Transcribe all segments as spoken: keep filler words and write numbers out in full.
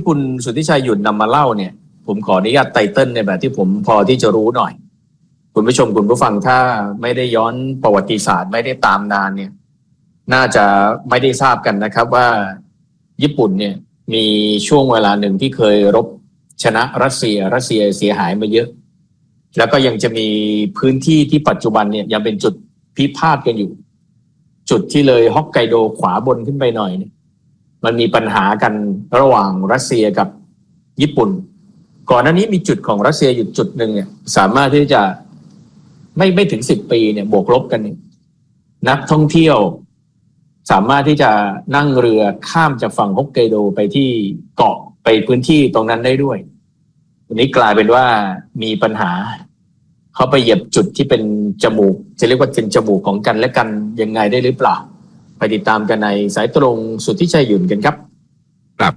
คุณสุทธิชัยหยุ่นนำมาเล่าเนี่ยผมขออนุญาตไตเติ้ลในแบบที่ผมพอที่จะรู้หน่อยคุณผู้ชมคุณผู้ฟังถ้าไม่ได้ย้อนประวัติศาสตร์ไม่ได้ตามนานเนี่ยน่าจะไม่ได้ทราบกันนะครับว่าญี่ปุ่นเนี่ยมีช่วงเวลาหนึ่งที่เคยรบชนะรัสเซียรัสเซียเสียหายมาเยอะแล้วก็ยังจะมีพื้นที่ที่ปัจจุบันเนี่ยยังเป็นจุดพิพาทกันอยู่จุดที่เลยฮอกไกโดขวาบนขึ้นไปหน่อยเนี่ยมันมีปัญหากันระหว่างรัสเซียกับญี่ปุ่นก่อนหน้านี้มีจุดของรัสเซียอยู่จุดหนึ่งเนี่ยสามารถที่จะไม่ไม่ถึงสิบปีเนี่ยบวกลบกันนักท่องเที่ยวสามารถที่จะนั่งเรือข้ามจากฝั่งฮอกไกโดไปที่เกาะไปพื้นที่ตรงนั้นได้ด้วยวันนี้กลายเป็นว่ามีปัญหาเขาไปเหยียบจุดที่เป็นจมูกจะเรียกว่าเป็นจมูกของกันและกันยังไงได้หรือเปล่าไปติดตามกันในสายตรงสุทธิชัยหยุ่นกันครับครับ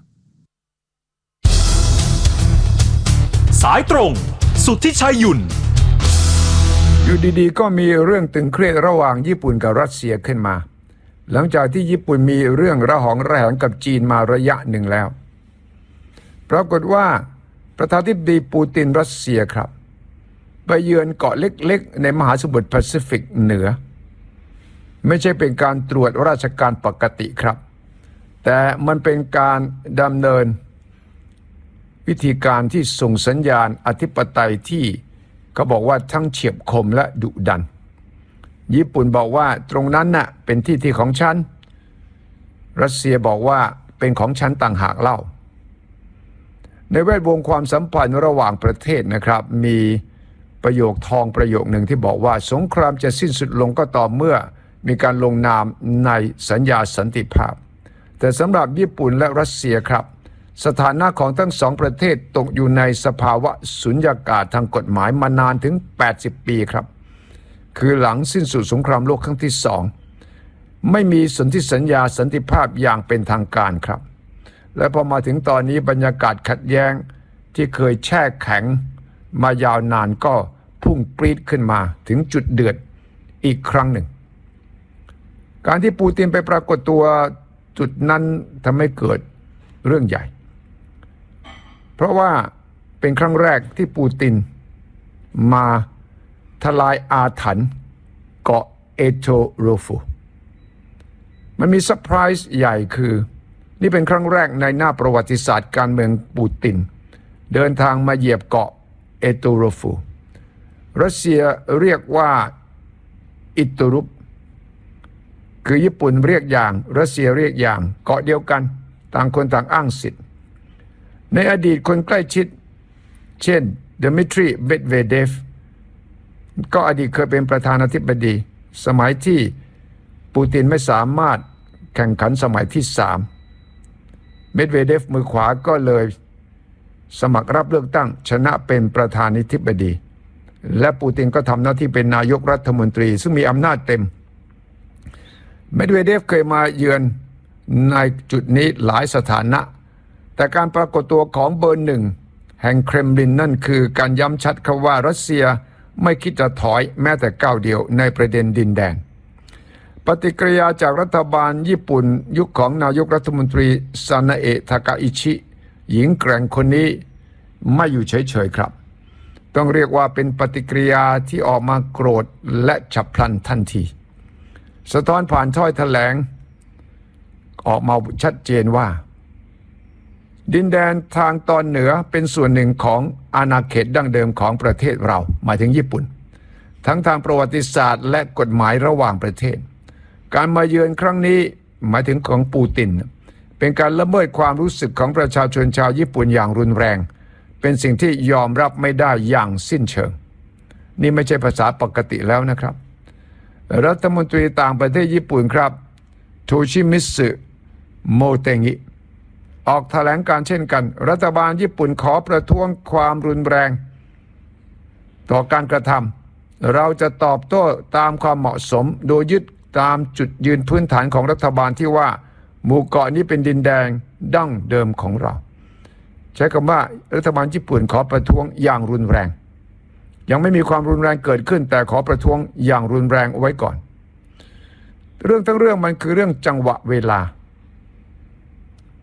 สายตรงสุทธิชัยหยุ่นอยู่ดีๆก็มีเรื่องตึงเครียดระหว่างญี่ปุ่นกับรัสเซียขึ้นมาหลังจากที่ญี่ปุ่นมีเรื่องระหองระแหงกับจีนมาระยะหนึ่งแล้วปรากฏว่าประธานาธิบดีปูตินรัสเซียครับไปเยือนเกาะเล็กๆในมหาสมุทรแปซิฟิกเหนือไม่ใช่เป็นการตรวจราชการปกติครับแต่มันเป็นการดำเนินวิธีการที่ส่งสัญญาณอธิปไตยที่เขาบอกว่าทั้งเฉียบคมและดุดันญี่ปุ่นบอกว่าตรงนั้นน่ะเป็นที่ที่ของฉันรัสเซียบอกว่าเป็นของฉันต่างหากเล่าในแวดวงความสัมพันธ์ระหว่างประเทศนะครับมีประโยคทองประโยคหนึ่งที่บอกว่าสงครามจะสิ้นสุดลงก็ต่อเมื่อมีการลงนามในสัญญาสันติภาพแต่สำหรับญี่ปุ่นและรัสเซียครับสถานะของทั้งสองประเทศตกอยู่ในสภาวะสุญญากาศทางกฎหมายมานานถึงแปดสิบปีครับคือหลังสิ้นสุดสงครามโลกครั้งที่สองไม่มีสนธิสัญญาสันติภาพอย่างเป็นทางการครับและพอมาถึงตอนนี้บรรยากาศขัดแย้งที่เคยแช่แข็งมายาวนานก็พุ่งปรี๊ดขึ้นมาถึงจุดเดือดอีกครั้งหนึ่งการที่ปูตินไปปรากฏตัวจุดนั้นทำให้เกิดเรื่องใหญ่เพราะว่าเป็นครั้งแรกที่ปูตินมาทลายอาถรรพ์เกาะเอโตโรฟูมันมีเซอร์ไพรส์ใหญ่คือนี่เป็นครั้งแรกในหน้าประวัติศาสตร์การเมืองปูตินเดินทางมาเหยียบเกาะเอโตโรฟูรัสเซียเรียกว่าอิโตรุปคือญี่ปุ่นเรียกอย่างรัสเซียเรียกอย่างเกาะเดียวกันต่างคนต่างอ้างสิทธิ์ในอดีตคนใกล้ชิดเช่นดิมิทรีเมดเวเดฟก็อดีตเคยเป็นประธานาธิบดีสมัยที่ปูตินไม่สามารถแข่งขันสมัยที่สามเมดเวเดฟมือขวาก็เลยสมัครรับเลือกตั้งชนะเป็นประธานาธิบดีและปูตินก็ทำหน้าที่เป็นนายกรัฐมนตรีซึ่งมีอำนาจเต็มเมดเวเดฟเคยมาเยือนในจุดนี้หลายสถานะแต่การปรากฏตัวของเบอร์หนึ่งแห่งเครมลินนั่นคือการย้ำชัดคำว่ารัสเซียไม่คิดจะถอยแม้แต่ก้าวเดียวในประเด็นดินแดนปฏิกิริยาจากรัฐบาลญี่ปุ่นยุคของนายกรัฐมนตรีซานาเอะทากาอิชิหญิงแกร่งคนนี้ไม่อยู่เฉยๆครับต้องเรียกว่าเป็นปฏิกิริยาที่ออกมาโกรธและฉับพลันทันทีสะท้อนผ่านถ้อยแถลงออกมาชัดเจนว่าดินแดนทางตอนเหนือเป็นส่วนหนึ่งของอาณาเขตดั้งเดิมของประเทศเราหมายถึงญี่ปุ่นทั้งทางประวัติศาสตร์และกฎหมายระหว่างประเทศการมาเยือนครั้งนี้หมายถึงของปูตินเป็นการละเมิดความรู้สึกของประชาชนชาวญี่ปุ่นอย่างรุนแรงเป็นสิ่งที่ยอมรับไม่ได้อย่างสิ้นเชิงนี่ไม่ใช่ภาษาปกติแล้วนะครับรัฐมนตรีต่างประเทศญี่ปุ่นครับโทชิมิสึโมเตงิออกแถลงการเช่นกันรัฐบาลญี่ปุ่นขอประท้วงความรุนแรงต่อการกระทำเราจะตอบโต้ตามความเหมาะสมโดยยึดตามจุดยืนพื้นฐานของรัฐบาลที่ว่าหมู่เกาะนี้เป็นดินแดนดั้งเดิมของเราใช้คำว่ารัฐบาลญี่ปุ่นขอประท้วงอย่างรุนแรงยังไม่มีความรุนแรงเกิดขึ้นแต่ขอประท้วงอย่างรุนแรงเอาไว้ก่อนเรื่องทั้งเรื่องมันคือเรื่องจังหวะเวลา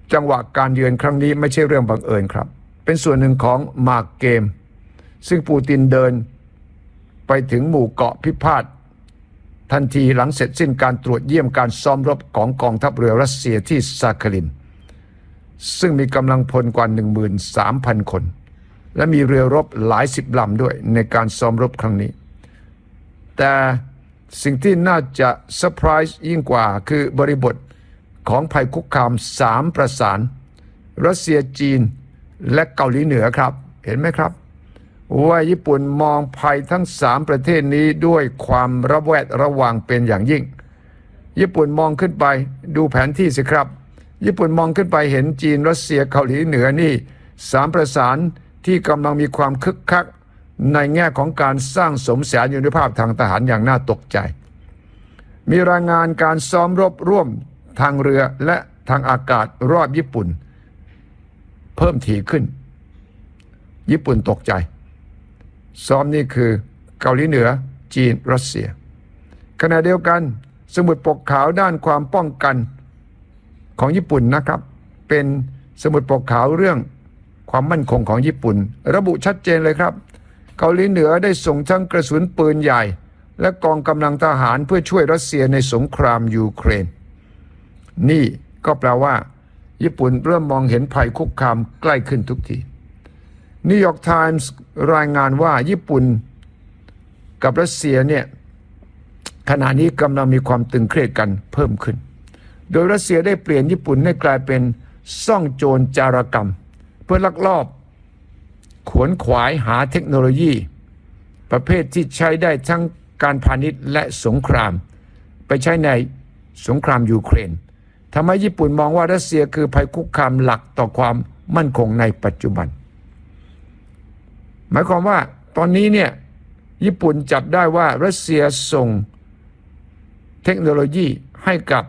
จังหวะการเยือนครั้งนี้ไม่ใช่เรื่องบังเอิญครับเป็นส่วนหนึ่งของหมากเกมซึ่งปูตินเดินไปถึงหมู่เกาะพิพาททันทีหลังเสร็จสิ้นการตรวจเยี่ยมการซ้อมรบของกองทัพเรือรัสเซียที่ซาคารินซึ่งมีกำลังพลกว่า หนึ่งหมื่นสามพัน คนและมีเรือรบหลายสิบลำด้วยในการซ้อมรบครั้งนี้แต่สิ่งที่น่าจะเซอร์ไพรส์ยิ่งกว่าคือบริบทของภัยคุกคามสามประสานรัสเซียจีนและเกาหลีเหนือครับเห็นไหมครับว่าญี่ปุ่นมองภัยทั้งสามประเทศนี้ด้วยความระแวดระวังเป็นอย่างยิ่งญี่ปุ่นมองขึ้นไปดูแผนที่สิครับญี่ปุ่นมองขึ้นไปเห็นจีนรัสเซียเกาหลีเหนือนี่สามประสานที่กำลังมีความคึกคักในแง่ของการสร้างสมแสนยุทธภาพทางทหารอย่างน่าตกใจมีรายงานการซ้อมรบร่วมทางเรือและทางอากาศรอบญี่ปุ่นเพิ่มถี่ขึ้นญี่ปุ่นตกใจซ้อมนี่คือเกาหลีเหนือจีนรัสเซียขณะเดียวกันสมุดปกขาวด้านความป้องกันของญี่ปุ่นนะครับเป็นสมุดปกขาวเรื่องความมั่นคงของญี่ปุ่นระบุชัดเจนเลยครับเกาหลีเหนือได้ส่งทั้งกระสุนปืนใหญ่และกองกำลังทหารเพื่อช่วยรัสเซียในสงครามยูเครนนี่ก็แปลว่าญี่ปุ่นเริ่มมองเห็นภัยคุกคามใกล้ขึ้นทุกทีนิวยอร์กไทมส์รายงานว่าญี่ปุ่นกับรัสเซียเนี่ยขณะนี้กำลังมีความตึงเครียดกันเพิ่มขึ้นโดยรัสเซียได้เปลี่ยนญี่ปุ่นให้กลายเป็นซ่องโจรจารกรรมเพื่อลักลอบขวนขวายหาเทคโนโลยีประเภทที่ใช้ได้ทั้งการพาณิชย์และสงครามไปใช้ในสงครามยูเครนทำให้ญี่ปุ่นมองว่ารัสเซียคือภัยคุกคามหลักต่อความมั่นคงในปัจจุบันหมายความว่าตอนนี้เนี่ยญี่ปุ่นจับได้ว่ารัสเซียส่งเทคโนโลยีให้กับ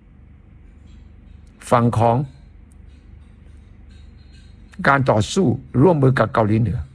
ฝั่งของการต่อสู้ร่วมมือกับเกาหลีเหนือ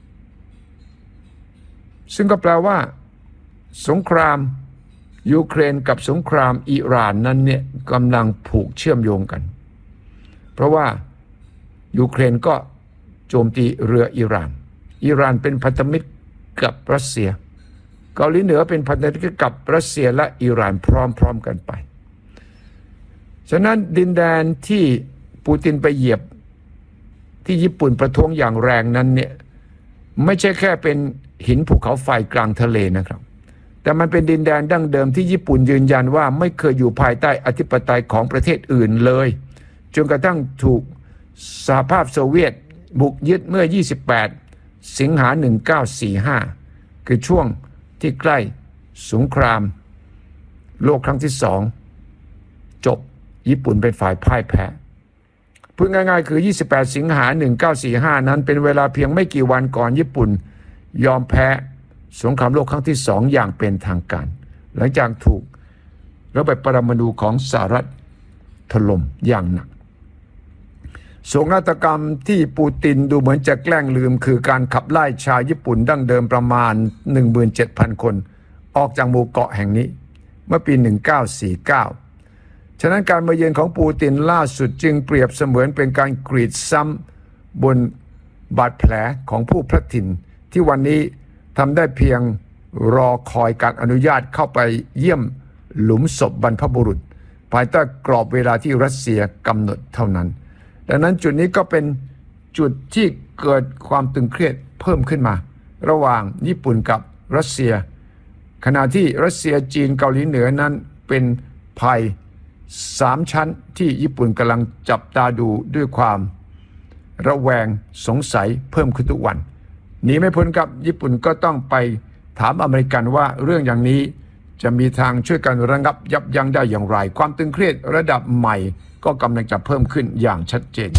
ซึ่งก็แปลว่าสงครามยูเครนกับสงครามอิหร่านนั้นเนี่ยกำลังผูกเชื่อมโยงกันเพราะว่ายูเครนก็โจมตีเรืออิหร่านอิหร่านเป็นพันธมิตรกับรัสเซียเกาหลีเหนือเป็นพันธมิตรกับรัสเซียและอิหร่านพร้อมๆกันไปฉะนั้นดินแดนที่ปูตินไปเหยียบที่ญี่ปุ่นประท้วงอย่างแรงนั้นเนี่ยไม่ใช่แค่เป็นหินภูเขาไฟกลางทะเลนะครับแต่มันเป็นดินแดนดั้งเดิมที่ญี่ปุ่นยืนยันว่าไม่เคยอยู่ภายใต้อธิปไตยของประเทศอื่นเลยจนกระทั่งถูกสหภาพโซเวียตบุกยึดเมื่อยี่สิบแปดสิงหาหนึ่งเก้าสี่ห้าคือช่วงที่ใกล้สงครามโลกครั้งที่สองจบญี่ปุ่นเป็นฝ่ายพ่ายแพ้พูดง่ายๆคือยี่สิบแปดสิงหาหนึ่งเก้าสี่ห้านั้นเป็นเวลาเพียงไม่กี่วันก่อนญี่ปุ่นยอมแพ้สงครามโลกครั้งที่สองอย่างเป็นทางการหลังจากถูกระเบิดปรมาณูของสหรัฐถล่มอย่างหนักโศกนาฏกรรมที่ปูตินดูเหมือนจะแกล้งลืมคือการขับไล่ชาวญี่ปุ่นดั้งเดิมประมาณ หนึ่งหมื่นเจ็ดพัน คนออกจากหมู่เกาะแห่งนี้เมื่อปีหนึ่งเก้าสี่เก้าฉะนั้นการมาเยือนของปูตินล่าสุดจึงเปรียบเสมือนเป็นการกรีดซ้ำบนบาดแผลของผู้พลัดถิ่นที่วันนี้ทำได้เพียงรอคอยการอนุญาตเข้าไปเยี่ยมหลุมศพบรรพบุรุษภายใต้กรอบเวลาที่รัสเซียกำหนดเท่านั้นดังนั้นจุดนี้ก็เป็นจุดที่เกิดความตึงเครียดเพิ่มขึ้นมาระหว่างญี่ปุ่นกับรัสเซียขณะที่รัสเซียจีนเกาหลีเหนือนั้นเป็นภัยสามชั้นที่ญี่ปุ่นกำลังจับตาดูด้วยความระแวงสงสัยเพิ่มขึ้นทุกวันหนีไม่พ้นกับญี่ปุ่นก็ต้องไปถามอเมริกันว่าเรื่องอย่างนี้จะมีทางช่วยกันระงับยับยั้งได้อย่างไรความตึงเครียดระดับใหม่ก็กำลังจะเพิ่มขึ้นอย่างชัดเจน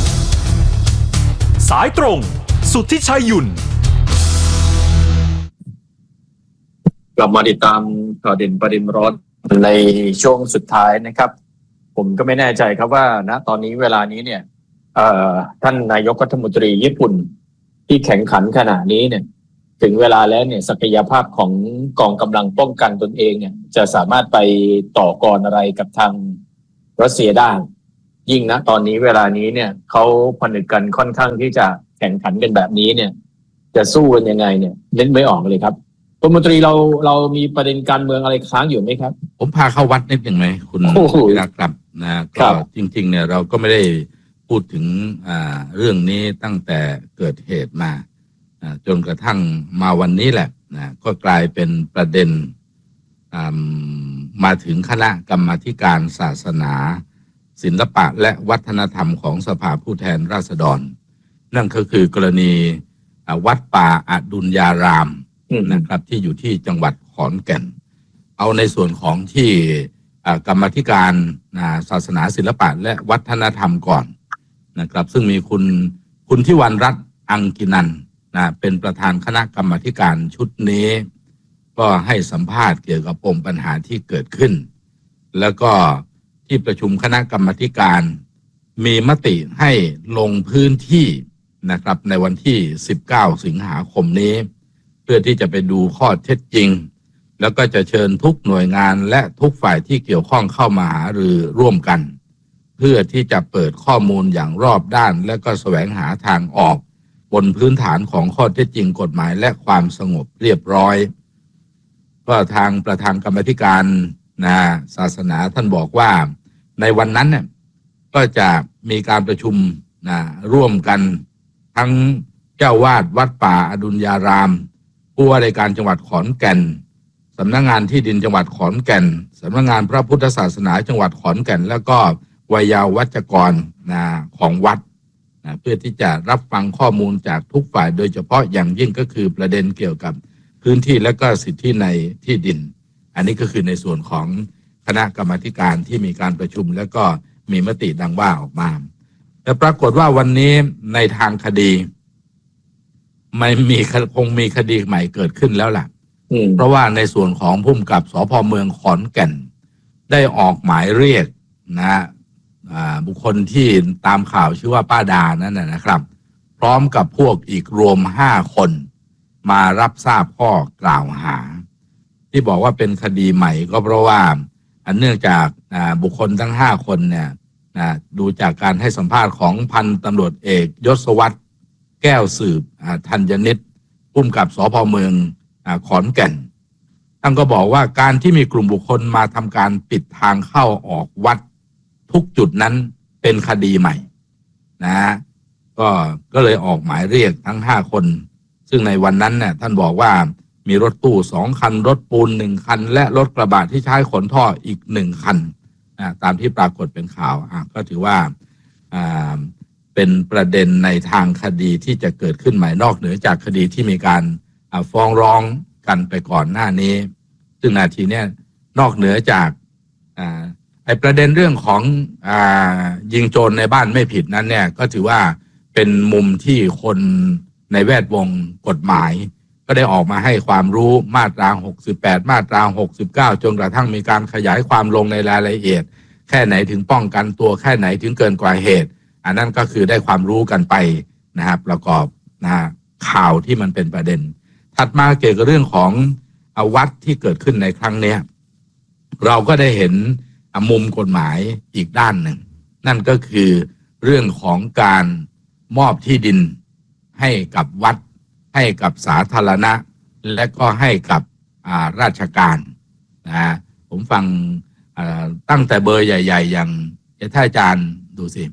สายตรงสุทธิชัยหยุ่นกลับมาติดตามข่าวเด่นประเด็นร้อนในช่วงสุดท้ายนะครับผมก็ไม่แน่ใจครับว่าณตอนนี้เวลานี้เนี่ยท่านนายกรัฐมนตรีญี่ปุ่นที่แข็งขันขนาดนี้เนี่ยถึงเวลาแล้วเนี่ยศักยภาพของกองกำลังป้องกันตนเองเนี่ยจะสามารถไปต่อกรอะไรกับทางรัสเซียได้ยิ่งนะตอนนี้เวลานี้เนี่ยเขาผนึกกันค่อนข้างที่จะแข่งขันกันแบบนี้เนี่ย จะสู้กันยังไงเนี่ยเล่นไม่ออกเลยครับรัฐมนตรีเราเรามีประเด็นการเมืองอะไรค้างอยู่ไหมครับผมพาเข้าวัดนิดหนึ่งไหมคุณวิรักครับนะก็จริงๆเนี่ยเราก็ไม่ได้พูดถึงอ่าเรื่องนี้ตั้งแต่เกิดเหตุมาจนกระทั่งมาวันนี้แหละนะก็กลายเป็นประเด็นมาถึงคณะกรรมาธิการศาสนาศิลปะและวัฒนธรรมของสภาผู้แทนราษฎรนั่นก็คือกรณีวัดป่าอดุลยารามนะครับที่อยู่ที่จังหวัดขอนแก่นเอาในส่วนของที่กรรมาธิการศาสนาศิลปะและวัฒนธรรมก่อนนะครับซึ่งมีคุณคุณทิวรรณรัตน์อังกินันนะเป็นประธานคณะกรรมาธิการชุดนี้ก็ให้สัมภาษณ์เกี่ยวกับปมปัญหาที่เกิดขึ้นแล้วก็ที่ประชุมคณะกรรมาธิการมีมติให้ลงพื้นที่นะครับในวันที่สิบเก้าสิงหาคมนี้เพื่อที่จะไปดูข้อเท็จจริงแล้วก็จะเชิญทุกหน่วยงานและทุกฝ่ายที่เกี่ยวข้องเข้ามาหารือร่วมกันเพื่อที่จะเปิดข้อมูลอย่างรอบด้านและก็แสวงหาทางออกบนพื้นฐานของข้อเท็จจริงกฎหมายและความสงบเรียบร้อยก็ทางประธานกรรมาธิการนะศาสนาท่านบอกว่าในวันนั้นเนี่ยก็จะมีการประชุมนะร่วมกันทั้งเจ้าวาดวัดป่าอดุลยารามผู้ว่าราชการจังหวัดขอนแก่นสำนักงานที่ดินจังหวัดขอนแก่นสำนักงานพระพุทธศาสนาจังหวัดขอนแก่นแล้วก็วัยาวัจกรนะของวัดนะเพื่อที่จะรับฟังข้อมูลจากทุกฝ่ายโดยเฉพาะอย่างยิ่งก็คือประเด็นเกี่ยวกับพื้นที่และก็สิทธิในที่ดินอันนี้ก็คือในส่วนของคณะกรรมาธิการที่มีการประชุมแล้วก็มีมติดังว่าออกมาแต่ปรากฏว่าวันนี้ในทางคดีไม่มีคงมีคดีใหม่เกิดขึ้นแล้วล่ะเพราะว่าในส่วนของผู้กำกับสภ.เมืองขอนแก่นได้ออกหมายเรียกนะบุคคลที่ตามข่าวชื่อว่าป้าดานั่นนะครับพร้อมกับพวกอีกรวมห้าคนมารับทราบข้อกล่าวหาที่บอกว่าเป็นคดีใหม่ก็เพราะว่าอันเนื่องจากบุคคลทั้งห้าคนเนี่ยดูจากการให้สัมภาษณ์ของพันตำรวจเอกยศวัฒน์แก้วสืบธัญนิตผู้กำกับสภ.เมืองขอนแก่นท่านก็บอกว่าการที่มีกลุ่มบุคคลมาทำการปิดทางเข้าออกวัดทุกจุดนั้นเป็นคดีใหม่นะฮะก็ก็เลยออกหมายเรียกทั้งห้าคนซึ่งในวันนั้นเนี่ยท่านบอกว่ามีรถตู้สองคันรถปูนหนึ่งคันและรถกระบะที่ใช้ขนท่ออีกหนึ่งคันตามที่ปรากฏเป็นข่าวก็ถือว่าเป็นประเด็นในทางคดีที่จะเกิดขึ้นใหม่นอกเหนือจากคดีที่มีการฟ้องร้องกันไปก่อนหน้านี้ซึ่งนาทีนี้นอกเหนือจากไอ้ประเด็นเรื่องของอ่ายิงโจรในบ้านไม่ผิดนั้นเนี่ยก็ถือว่าเป็นมุมที่คนในแวดวงกฎหมายก็ได้ออกมาให้ความรู้มาตราหกสิบแปดมาตราหกสิบเก้าจนกระทั่งมีการขยายความลงในรายละเอียดแค่ไหนถึงป้องกันตัวแค่ไหนถึงเกินกว่าเหตุอันนั้นก็คือได้ความรู้กันไปนะครับประกอบนะข่าวที่มันเป็นประเด็นถัดมาเกี่ยวกับเรื่องของวัดที่เกิดขึ้นในครั้งนี้เราก็ได้เห็นมุมกฎหมายอีกด้านหนึ่งนั่นก็คือเรื่องของการมอบที่ดินให้กับวัดให้กับสาธารณะและก็ให้กับราชการนะผมฟังตั้งแต่เบอร์ใหญ่ๆอย่างท่านอาจารย์ดูสิ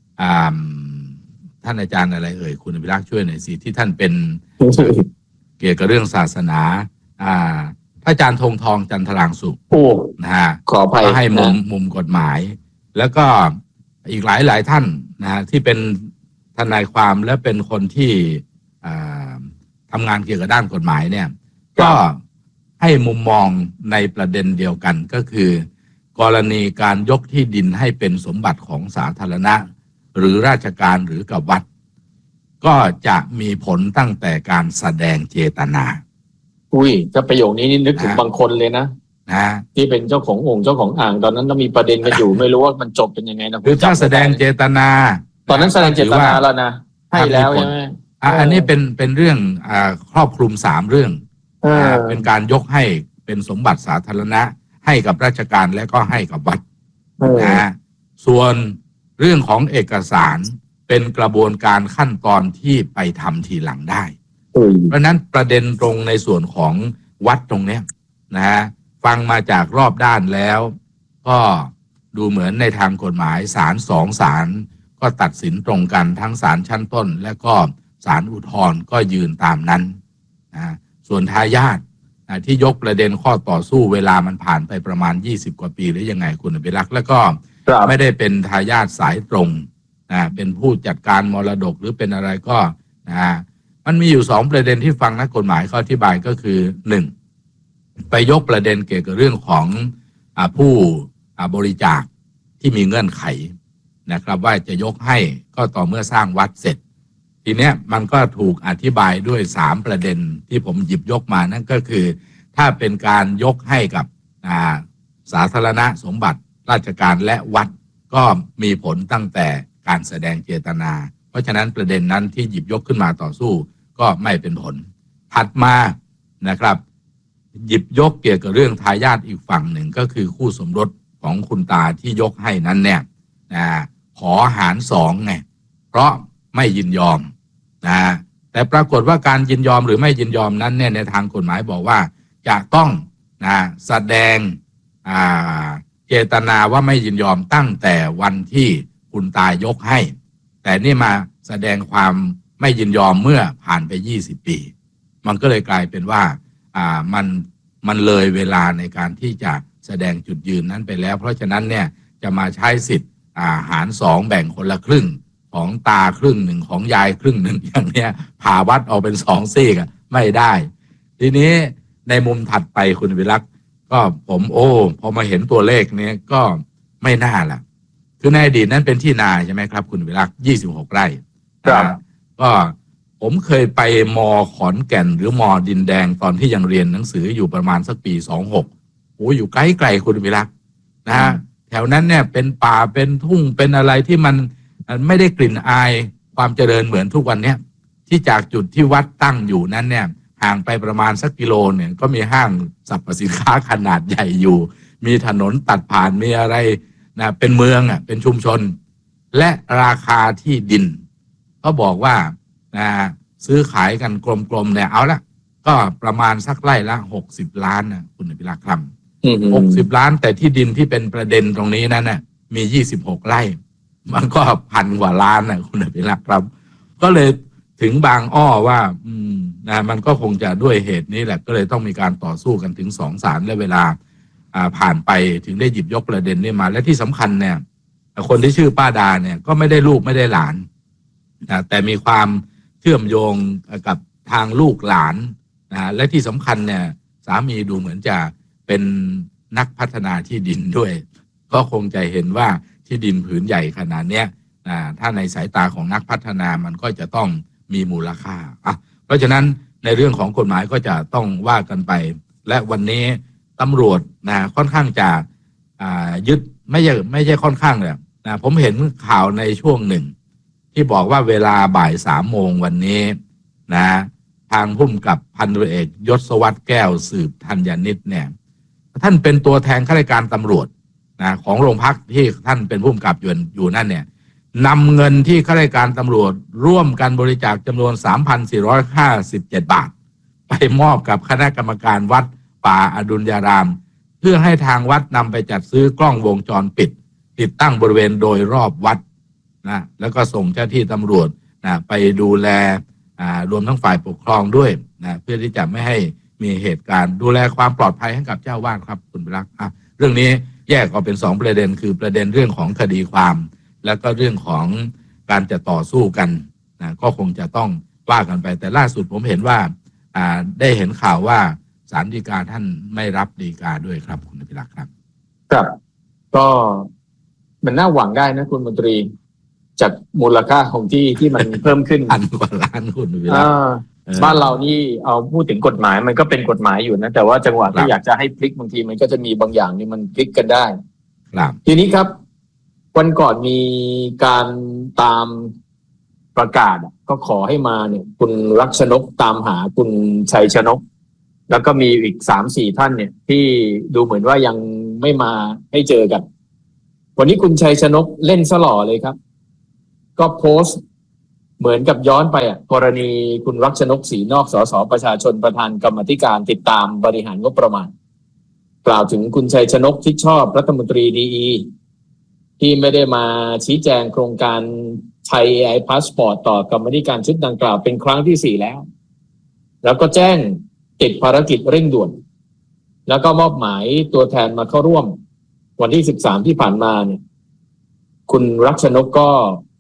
ท่านอาจารย์อะไรเอ่ยคุณอภิรักษ์ช่วยหน่อยสิที่ท่านเป็นเกี่ยวกับเรื่องศาสนาพระอาจารย์ธงทองจันทรางสุขนะฮะขออภัยให้มุมมุมกฎหมายแล้วก็อีกหลายหลายท่านนะฮะที่เป็นทนายความและเป็นคนที่ทำงานเกี่ยวกับด้านกฎหมายเนี่ยก็ให้มุมมองในประเด็นเดียวกันก็คือกรณีการยกที่ดินให้เป็นสมบัติของสาธารณะหรือราชการหรือกับวัดก็จะมีผลตั้งแต่การแสดงเจตนาอุ้ยถ้าประโยคนี้นี่นึกถึงบางคนเลยนะนะที่เป็นเจ้าขององค์เจ้าของอ่างตอนนั้นต้องมีประเด็นกันอยู่ไม่รู้ว่ามันจบเป็นยังไงนะคือถ้าแสดงเจตนาตอนนั้นแสดงเจตนาแล้วนะให้แล้วใช่ไหมอันนี้เป็นเป็นเรื่องอ่าครอบคลุมสามเรื่องเป็นการยกให้เป็นสมบัติสาธารณะให้กับราชการและก็ให้กับวัดนะส่วนเรื่องของเอกสารเป็นกระบวนการขั้นตอนที่ไปทำทีหลังได้เพราะนั้นประเด็นตรงในส่วนของวัดตรงเนี้ยนะฮะฟังมาจากรอบด้านแล้วก็ดูเหมือนในทางกฎหมายศาลสองศาลก็ตัดสินตรงกันทั้งศาลชั้นต้นและก็ศาลอุทธรณ์ก็ยืนตามนั้นนะส่วนทายาทที่ยกประเด็นข้อต่อสู้เวลามันผ่านไปประมาณยี่สิบกว่าปีหรือยังไงคุณอภิรักษ์แล้วก็ไม่ได้เป็นทายาทสายตรงนะเป็นผู้จัดการมรดกหรือเป็นอะไรก็นะมันมีอยู่สองประเด็นที่ฟังนักกฎหมายเขาอธิบายก็คือหนึ่งไปยกประเด็นเกี่ยวกับเรื่องของอ่าผู้อ่าบริจาคที่มีเงื่อนไขนะครับว่าจะยกให้ก็ต่อเมื่อสร้างวัดเสร็จทีเนี้ยมันก็ถูกอธิบายด้วยสามประเด็นที่ผมหยิบยกมานั่นก็คือถ้าเป็นการยกให้กับอ่าสาธารณสมบัติราชการและวัดก็มีผลตั้งแต่การแสดงเจตนาเพราะฉะนั้นประเด็นนั้นที่หยิบยกขึ้นมาต่อสู้ก็ไม่เป็นผลถัดมานะครับหยิบยกเกี่ยวกับเรื่องทายาทอีกฝั่งหนึ่งก็คือคู่สมรสของคุณตาที่ยกให้นั้นเนี่ยนะขอหารสองไงเพราะไม่ยินยอมนะแต่ปรากฏว่าการยินยอมหรือไม่ยินยอมนั้นเนี่ยในทางกฎหมายบอกว่าจะต้องนะแสดงอ่าเจตนาว่าไม่ยินยอมตั้งแต่วันที่คุณตายกให้แต่นี่มาแสดงความไม่ยินยอมเมื่อผ่านไปยี่สิบปีมันก็เลยกลายเป็นว่าอ่ามันมันเลยเวลาในการที่จะแสดงจุดยืนนั้นไปแล้วเพราะฉะนั้นเนี่ยจะมาใช้สิทธิ์อ่าหารสองแบ่งคนละครึ่งของตาครึ่งหนึ่งของยายครึ่งหนึ่งอย่างเนี้ยผ่าวัดออกเป็นสองซีกอ่ะไม่ได้ทีนี้ในมุมถัดไปคุณวิรักษ์ก็ผมโอ้พอมาเห็นตัวเลขนี้ก็ไม่น่าล่ะคือในอดีตนั้นเป็นที่นาใช่ไหมครับคุณวิรักษ์ยี่สิบหกไร่ครับก็ผมเคยไปมอขอนแก่นหรือมอดินแดงตอนที่ยังเรียนหนังสืออยู่ประมาณสักปีสองหกโอ้อยู่ใกล้ๆคุณวิรักษ์นะฮะแถวนั้นเนี่ยเป็นป่าเป็นทุ่งเป็นอะไรที่มันไม่ได้กลิ่นอายความเจริญเหมือนทุกวันเนี้ยที่จากจุดที่วัดตั้งอยู่นั้นเนี่ยห่างไปประมาณสักกิโลเนี่ยก็มีห้างสรรพสินค้าขนาดใหญ่อยู่มีถนนตัดผ่านมีอะไรนะเป็นเมืองอ่ะเป็นชุมชนและราคาที่ดินก็บอกว่านะซื้อขายกันกลมๆเนี่ยเอาละก็ประมาณสักไร่ละหกสิบล้านนะคุณอภิรักษ์ครับหกสิบล้านแต่ที่ดินที่เป็นประเด็นตรงนี้นั้นน่ะมียี่สิบหกไร่มันก็พันกว่าล้านนะคุณอภิรักษ์ครับก็เลยถึงบางอ้อว่าอืมนะมันก็คงจะด้วยเหตุนี้แหละก็เลยต้องมีการต่อสู้กันถึงสองศาลและเวลาอ่าผ่านไปถึงได้หยิบยกประเด็นนี้มาและที่สำคัญเนี่ยคนที่ชื่อป้าดาเนี่ยก็ไม่ได้ลูกไม่ได้หลานนะแต่มีความเชื่อมโยงกับทางลูกหลานนะและที่สำคัญเนี่ยสามีดูเหมือนจะเป็นนักพัฒนาที่ดินด้วยก็คงจะเห็นว่าที่ดินผืนใหญ่ขนาดเนี้ยนะถ้าในสายตาของนักพัฒนามันก็จะต้องมีมูลค่าอ่ะเพราะฉะนั้นในเรื่องของกฎหมายก็จะต้องว่ากันไปและวันนี้ตำรวจนะค่อนข้างจะอ่ายึดไม่ใช่ไม่ใช่ค่อนข้างเลยนะผมเห็นข่าวในช่วงหนึ่งที่บอกว่าเวลาบ่ายสามโมงวันนี้นะทางผู้กำกับพันตำรวจเอกยศวัฒน์แก้วสืบธัญนิตเนี่ยท่านเป็นตัวแทนข้าราชการตำรวจนะของโรงพักที่ท่านเป็นผู้กำกับอยู่อยู่นั่นเนี่ยนำเงินที่ข้าราชการตำรวจร่วมกันบริจาคจำนวน สามพันสี่ร้อยห้าสิบเจ็ด บาทไปมอบกับคณะกรรมการวัดป่าอดุลยารามเพื่อให้ทางวัดนำไปจัดซื้อกล้องวงจรปิดติดตั้งบริเวณโดยรอบวัดนะแล้วก็ส่งเจ้าที่ตำรวจนะไปดูแลอ่ารวมทั้งฝ่ายปกครองด้วยนะเพื่อที่จะไม่ให้มีเหตุการณ์ดูแลความปลอดภัยให้กับเจ้าวาดครับคุณรักอ่ะเรื่องนี้แยกออกเป็นสองประเด็นคือประเด็นเรื่องของคดีความแล้วก็เรื่องของการจะต่อสู้กันนะก็คงจะต้องว่ากันไปแต่ล่าสุดผมเห็นว่าอ่าได้เห็นข่าวว่าศาลฎีกาท่านไม่รับฎีกาด้วยครับคุณอภิรักษ์ครับครับก็มันน่าหวังได้นะคุณมนตรีจากมูลค่าของที่ที่มันเพิ่มขึ้นพันกว่าล้านคุณอภิรักษ์บ้านเรานี่เอาพูดถึงกฎหมายมันก็เป็นกฎหมายอยู่นะแต่ว่าจังหวะที่อยากจะให้พลิกบางทีมันก็จะมีบางอย่างนี่มันพลิกกันได้ครับทีนี้ครับวันก่อนมีการตามประกาศก็ขอให้มาเนี่ยคุณรักชนกตามหาคุณชัยชนกแล้วก็มีอีก สามสี่ ท่านเนี่ยที่ดูเหมือนว่ายังไม่มาให้เจอกับพวันนี้คุณชัยชนกเล่นซะหล่อเลยครับก็โพสต์เหมือนกับย้อนไปอ่ะกรณีคุณรักชนกศรีนอกสสประชาชนประธานกรรมาธิการติดตามบริหารงบประมาณกล่าวถึงคุณชัยชนกที่ชอบรัฐมนตรีดีอีที่ไม่ได้มาชี้แจงโครงการไทย เอ ไอ Passport ต่อกรรมาธิการชุดดังกล่าวเป็นครั้งที่สี่แล้วแล้วก็แจ้งติดภารกิจเร่งด่วนแล้วก็มอบหมายตัวแทนมาเข้าร่วมวันที่สิบสามที่ผ่านมาเนี่ยคุณรักชนกก็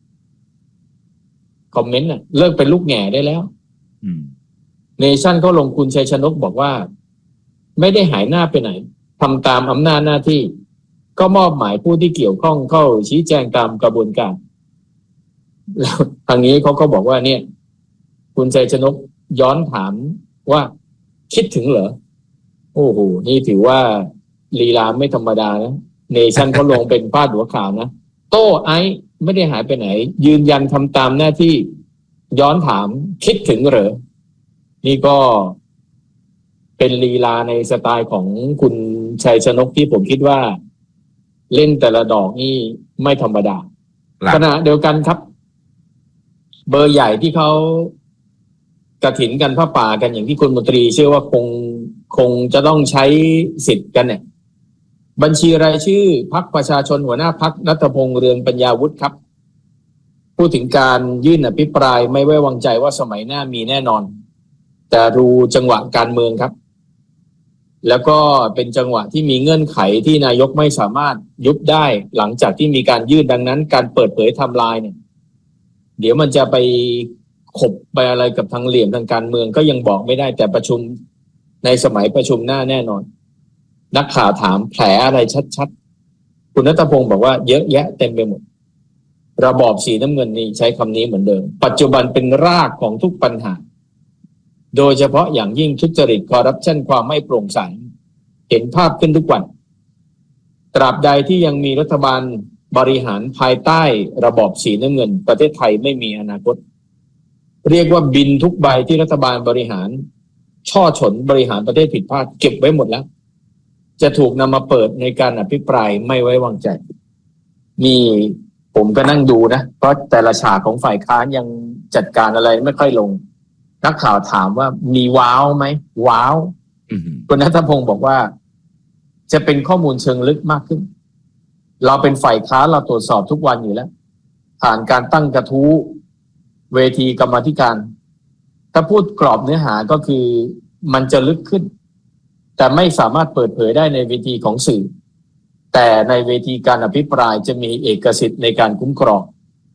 คอมเมนต์น่ะเลิกเป็นลูกแง่ได้แล้วเนชั่นก็ลงคุณชัยชนกบอกว่าไม่ได้หายหน้าไปไหนทำตามอำนาจหน้าที่ก็มอบหมายผู้ที่เกี่ยวข้องเข้าชี้แจงตามกระบวนการแล้วทางนี้เขาก็บอกว่าเนี่ยคุณชัยชนกย้อนถามว่าคิดถึงเหรอโอ้โหนี่ถือว่าลีลาไม่ธรรมดานะเนชั่นเขาลงเป็นพาดหัวข่าวนะโต้ไอไม่ได้หายไปไหนยืนยันทำตามหน้าที่ย้อนถามคิดถึงเหรอนี่ก็เป็นลีลาในสไตล์ของคุณชัยชนกที่ผมคิดว่าเล่นแต่ละดอกนี่ไม่ธรรมดาขณะเดียวกันครับเบอร์ใหญ่ที่เขากฐินกันผ้าป่ากันอย่างที่คุณมนตรีเชื่อว่าคงคงจะต้องใช้สิทธิ์กันเนี่ยบัญชีรายชื่อพรรคประชาชนหัวหน้าพรรคณัฐพงษ์เรืองปัญญาวุฒิครับพูดถึงการยื่นอภิปรายไม่ไว้วางใจว่าสมัยหน้ามีแน่นอนแต่ดูจังหวะการเมืองครับแล้วก็เป็นจังหวะที่มีเงื่อนไขที่นายกไม่สามารถยุบได้หลังจากที่มีการยื่นดังนั้นการเปิดเผยไทม์ไลน์เนี่ยเดี๋ยวมันจะไปขบไปอะไรกับทางเหลี่ยมทางการเมืองก็ยังบอกไม่ได้แต่ประชุมในสมัยประชุมหน้าแน่นอนนักข่าวถามแผลอะไรชัดๆคุณณัฐพงศ์บอกว่าเยอะแยะเต็มไปหมดระบอบสีน้ำเงินนี่ใช้คำนี้เหมือนเดิมปัจจุบันเป็นรากของทุกปัญหาโดยเฉพาะอย่างยิ่งทุจริตคอร์รัปชันความไม่โปร่งใสเห็นภาพขึ้นทุกวันตราบใดที่ยังมีรัฐบาลบริหารภายใต้ระบอบสีน้ำเงินประเทศไทยไม่มีอนาคตเรียกว่าบินทุกใบที่รัฐบาลบริหารช่อฉนบริหารประเทศผิดพลาดเก็บไว้หมดแล้วจะถูกนำมาเปิดในการอภิปรายไม่ไว้วางใจมีผมก็นั่งดูนะเพราะแต่ละฉากของฝ่ายค้านยังจัดการอะไรไม่ค่อยลงนักข่าวถามว่ามีว้าวไหมว้าวคุณณัฐพงศ์บอกว่าจะเป็นข้อมูลเชิงลึกมากขึ้นเราเป็นฝ่ายค้านเราตรวจสอบทุกวันอยู่แล้วผ่านการตั้งกระทู้เวทีกรรมาธิการถ้าพูดกรอบเนื้อหาก็คือมันจะลึกขึ้นแต่ไม่สามารถเปิดเผยได้ในเวทีของสื่อแต่ในเวทีการอภิปรายจะมีเอกสิทธิ์ในการคุ้มครอง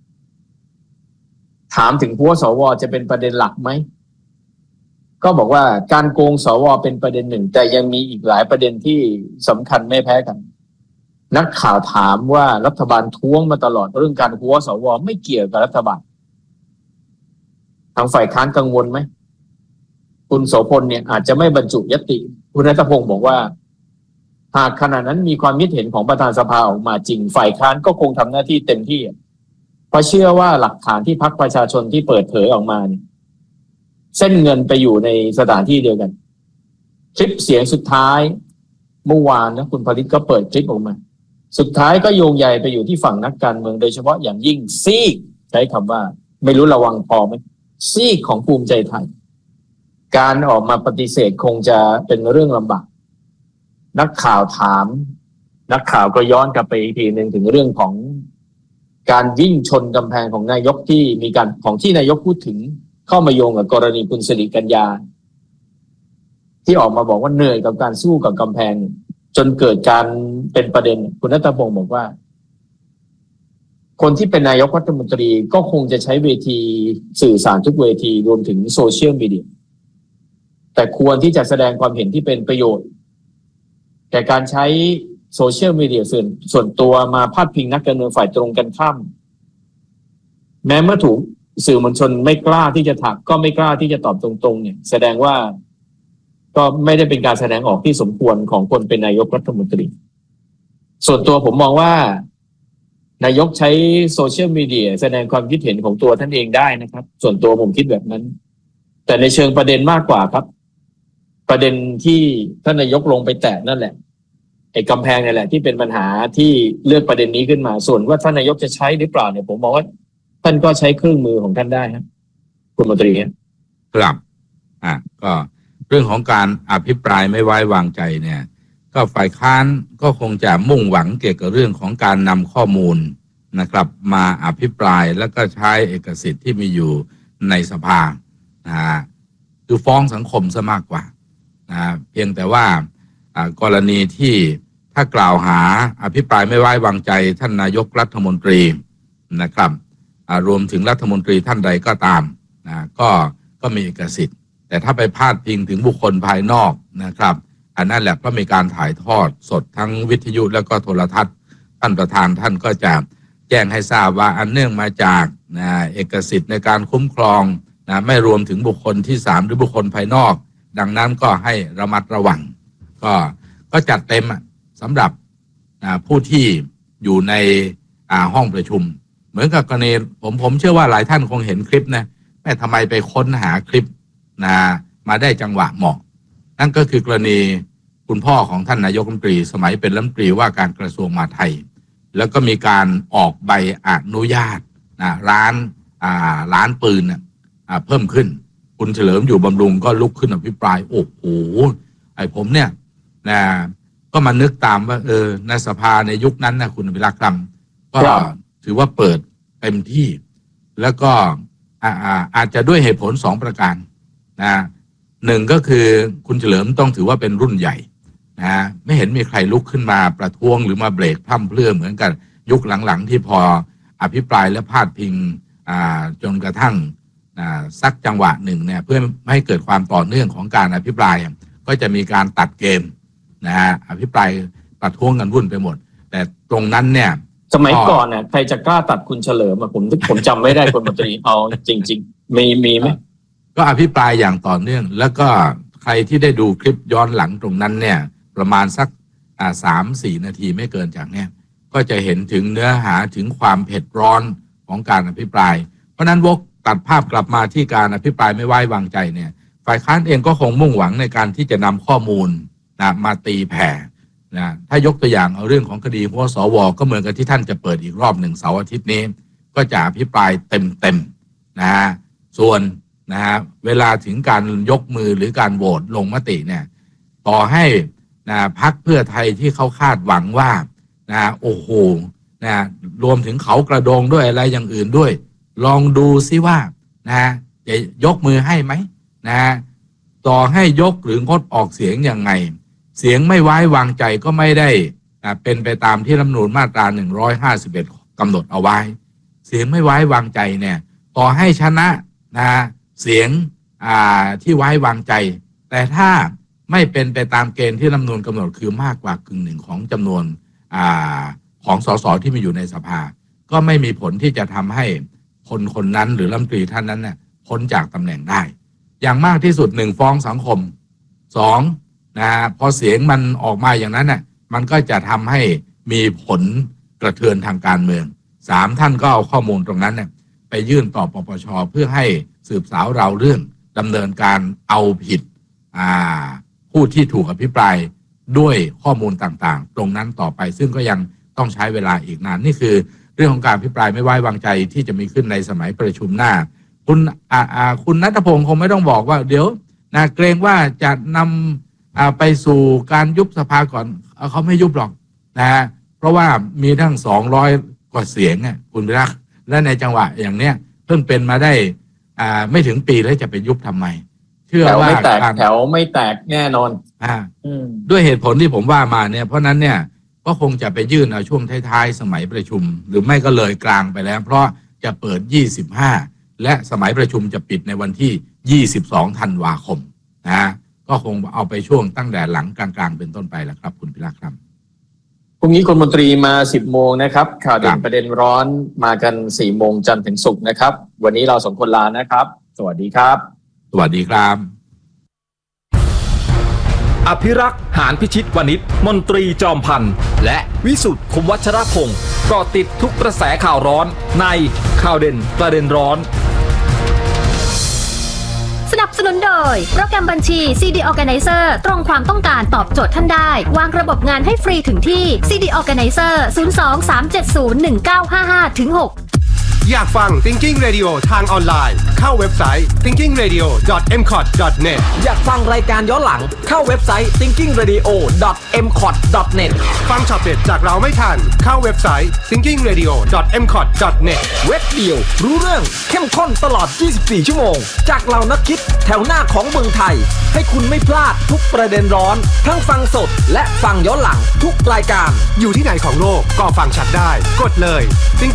ถามถึงผู้ว่าสวจะเป็นประเด็นหลักไหมก็บอกว่าการโกงสวเป็นประเด็นหนึ่งแต่ยังมีอีกหลายประเด็นที่สำคัญไม่แพ้กันนักข่าวถามว่ารัฐบาลท้วงมาตลอดเรื่องการหัวสวไม่เกี่ยวกับรัฐบาลทางฝ่ายค้านกังวลไหมคุณโสพลเนี่ยอาจจะไม่บรรจุญัตติคุณณัฐพงศ์บอกว่าหากขณะนั้นมีความคิดเห็นของประธานสภาออกมาจริงฝ่ายค้านก็คงทำหน้าที่เต็มที่เพราะเชื่อว่าหลักฐานที่พรรคประชาชนที่เปิดเผยออกมาเนี่ยเส้นเงินไปอยู่ในสถานที่เดียวกันคลิปเสียงสุดท้ายเมื่อวานนะคุณผลิตก็เปิดคลิปออกมาสุดท้ายก็โยงใยไปอยู่ที่ฝั่งนักการเมืองโดยเฉพาะอย่างยิ่งซีกใช้คำว่าไม่รู้ระวังพอไหมซีกของภูมิใจไทยการออกมาปฏิเสธคงจะเป็นเรื่องลำบากนักข่าวถามนักข่าวก็ย้อนกลับไปอีกทีหนึ่งถึงเรื่องของการวิ่งชนกำแพงของนายกที่มีการของที่นายกพูดถึงเข้ามาโยงกับกรณีคุณสิริกัญญาที่ออกมาบอกว่าเหนื่อยกับการสู้กับกำแพงจนเกิดการเป็นประเด็นคุณณัฐพงศ์บอกว่าคนที่เป็นนายกรัฐมนตรีก็คงจะใช้เวทีสื่อสารทุกเวทีรวมถึงโซเชียลมีเดียแต่ควรที่จะแสดงความเห็นที่เป็นประโยชน์แต่การใช้โซเชียลมีเดียส่วนส่วนตัวมาพาดพิงนักการเมืองฝ่ายตรงกันข้ามแม้เมื่อถูกสื่อมวลชนไม่กล้าที่จะถามก็ไม่กล้าที่จะตอบตรงๆเนี่ยแสดงว่าก็ไม่ได้เป็นการแสดงออกที่สมควรของคนเป็นนายกรัฐมนตรีส่วนตัวผมมองว่านายกใช้โซเชียลมีเดียแสดงความคิดเห็นของตัวท่านเองได้นะครับส่วนตัวผมคิดแบบนั้นแต่ในเชิงประเด็นมากกว่าครับประเด็นที่ท่านนายกลงไปแตะนั่นแหละอ้กำแพงนี่แหละที่เป็นปัญหาที่เลือกประเด็นนี้ขึ้นมาส่วนว่าท่านนายกจะใช้หรือเปล่าเนี่ยผมมองว่าท่านก็ใช้เครื่องมือของท่านได้ครับคุณมนตรีครับอ่ะก็เรื่องของการอภิปรายไม่ไว้วางใจเนี่ยก็ฝ่ายค้านก็คงจะมุ่งหวังเกี่ยวกับเรื่องของการนำข้อมูลนะครับมาอภิปรายแล้วก็ใช้เอกสิทธิ์ที่มีอยู่ในสภานะฮะคือฟ้องสังคมซะมากกว่านะเพียงแต่ว่ากรณีที่ถ้ากล่าวหาอภิปรายไม่ไว้วางใจท่านนายกรัฐมนตรีนะครับรวมถึงรัฐมนตรีท่านใดก็ตามนะก็ก็มีเอกสิทธิ์แต่ถ้าไปพาดพิงถึงบุคคลภายนอกนะครับอันนั้นแหละก็มีการถ่ายทอดสดทั้งวิทยุแล้วก็โทรทัศน์ท่านประธานท่านก็จะแจ้งให้ทราบว่าอันเนื่องมาจากนะเอกสิทธิ์ในการคุ้มครองนะไม่รวมถึงบุคคลที่สามหรือบุคคลภายนอกดังนั้นก็ให้ระมัดระวังก็ก็จัดเต็มสำหรับผู้ที่อยู่ในห้องประชุมเหมือนกับกรณีผมผมเชื่อว่าหลายท่านคงเห็นคลิปนะแม่ทำไมไปค้นหาคลิปนะมาได้จังหวะเหมาะนั่นก็คือกรณีคุณพ่อของท่านนายกรัฐมนตรีสมัยเป็นรัฐมนตรีว่าการกระทรวงมหาดไทยแล้วก็มีการออกใบอนุญาตนะร้านอ่าร้านปืนนะอ่าเพิ่มขึ้นคุณเฉลิมอยู่บำรุงก็ลุกขึ้นอภิปรายโอ้โหไอ้ผมเนี่ยนะก็มานึกตามว่าเออในสภาในยุคนั้นนะคุณอภิรักษ์ครับก็ถือว่าเปิดเต็มที่แล้วก็อ่าอาจจะด้วยเหตุผลสองประการนะหนึ่งก็คือคุณเฉลิมต้องถือว่าเป็นรุ่นใหญ่นะไม่เห็นมีใครลุกขึ้นมาประท้วงหรือมาเบรกพร่ำเพรื่อเหมือนกันยุคหลังๆที่พออภิปรายและพาดพิงอ่าจนกระทั่งอ่าสักจังหวะหนึ่งเนี่ยเพื่อไม่ให้เกิดความต่อเนื่องของการอภิปรายก็จะมีการตัดเกมนะฮะอภิปรายประท้วงกันวุ่นไปหมดแต่ตรงนั้นเนี่ยสมัยก่อนเนี่ยใครจะกล้าตัดคุณเฉลิมผมผมจำไม่ได้คุณมนตรีเอาจริงๆมีมีไหมก็อภิปรายอย่างต่อเนื่องแล้วก็ใครที่ได้ดูคลิปย้อนหลังตรงนั้นเนี่ยประมาณสักอ่าสามสี่นาทีไม่เกินจากเนี้ยก็จะเห็นถึงเนื้อหาถึงความเผ็ดร้อนของการอภิปรายเพราะนั้นวกตัดภาพกลับมาที่การอภิปรายไม่ไว้วางใจเนี่ยฝ่ายค้านเองก็คงมุ่งหวังในการที่จะนำข้อมูลนะมาตีแผ่นะถ้ายกตัวอย่างเอาเรื่องของคดีหัวสวก็เหมือนกับที่ท่านจะเปิดอีกรอบหนึ่งเสาร์อาทิตย์นี้ก็จะอภิปรายเต็มๆนะฮะส่วนนะฮะเวลาถึงการยกมือหรือการโหวตลงมติเนี่ยต่อให้นะพรรคเพื่อไทยที่เขาคาดหวังว่านะโอ้โหนะรวมถึงเขากระโดงด้วยอะไรอย่างอื่นด้วยลองดูซิว่านะจะยกมือให้ไหมนะต่อให้ยกหรืองดออกเสียงยังไงเสียงไม่ไว้วางใจก็ไม่ได้เป็นไปตามที่รัฐธรรมนูญมาตราหนึ่งร้อยห้าสิบเอ็ดกำหนดเอาไว้เสียงไม่ไว้วางใจเนี่ยต่อให้ชนะนะเสียงที่ไว้วางใจแต่ถ้าไม่เป็นไปตามเกณฑ์ที่รัฐธรรมนูญกำหนดคือมากกว่ากึ่งหนึ่งของจำนวนอของสสที่มีอยู่ในสภาก็ไม่มีผลที่จะทำให้คนคนนั้นหรือรัฐมนตรีท่านนั้นเนี่ยพ้นจากตำแหน่งได้อย่างมากที่สุดหนึ่งฟ้องสังคมสองนะพอเสียงมันออกมาอย่างนั้นน่ะมันก็จะทำให้มีผลกระเทือนทางการเมืองสามท่านก็เอาข้อมูลตรงนั้นเนี่ยไปยื่นต่อปปชเพื่อให้สืบสาวเราเรื่องดำเนินการเอาผิดผู้ที่ถูกอภิปรายด้วยข้อมูลต่างๆตรงนั้นต่อไปซึ่งก็ยังต้องใช้เวลาอีกนานนี่คือเรื่องของการอภิปรายไม่ไว้วางใจที่จะมีขึ้นในสมัยประชุมหน้าคุณอ่าคุณณัฐพงศ์คงไม่ต้องบอกว่าเดี๋ยวนะเกรงว่าจะนำไปสู่การยุบสภาก่อนเขาไม่ยุบหรอกนะเพราะว่ามีทั้งสองร้อยกว่าเสียงอ่ะคุณพิรักษ์และในจังหวะอย่างเนี้ยเพิ่งเป็นมาได้อ่าไม่ถึงปีแล้วจะไปยุบทำไมเชื่อว่าแถวไม่แตกแน่นอนอ่าด้วยเหตุผลที่ผมว่ามาเนี่ยเพราะนั้นเนี่ยก็คงจะไปยื่นเอาช่วงท้ายๆสมัยประชุมหรือไม่ก็เลยกลางไปแล้วเพราะจะเปิดยี่สิบห้าและสมัยประชุมจะปิดในวันที่ยี่สิบสองธันวาคมนะก็คงเอาไปช่วงตั้งแต่หลังกลางๆเป็นต้นไปแล้วครับคุณพิรักษ์ครับพรุ่งนี้คุณมนตรีมาสิบโมงนะครับข่าวเด่นประเด็นร้อนมากันสี่โมงจันทร์ถึงศุกร์นะครับวันนี้เราสองคนลานะครับสวัสดีครับสวัสดีครับอภิรักษ์หานพิชิตวณิชมนตรีจอมพันธ์และวิสุทธิ์คุมวัชรพงศ์เกาะติดทุกกระแสข่าวร้อนในข่าวเด่นประเด็นร้อนสนับสนุนนุนโดยโปรแกรมบัญชี ซี ดี Organizer ตรงความต้องการตอบโจทย์ท่านได้วางระบบงานให้ฟรีถึงที่ ซี ดี Organizer ศูนย์ สอง สาม เจ็ด ศูนย์ หนึ่ง เก้า ห้า ห้า ถึง หกอยากฟัง Thinking Radio ทางออนไลน์เข้าเว็บไซต์ ทิงกิ้งเรดิโอ ดอท เอ็ม คอท ดอท เน็ตอยากฟังรายการย้อนหลังเข้าเว็บไซต์ ทิงกิ้งเรดิโอ ดอท เอ็ม คอท ดอท เน็ตฟังช็อตเด็ดจากเราไม่ทันเข้าเว็บไซต์ ทิงกิ้งเรดิโอ ดอท เอ็ม คอท ดอท เน็ตเว็บเดียวรู้เรื่องเข้มข้นตลอดยี่สิบสี่ชั่วโมงจากเหล่านักคิดแถวหน้าของเมืองไทยให้คุณไม่พลาดทุกประเด็นร้อนทั้งฟังสดและฟังย้อนหลังทุกรายการอยู่ที่ไหนของโลกก็ฟังชัดได้กดเลย Thinking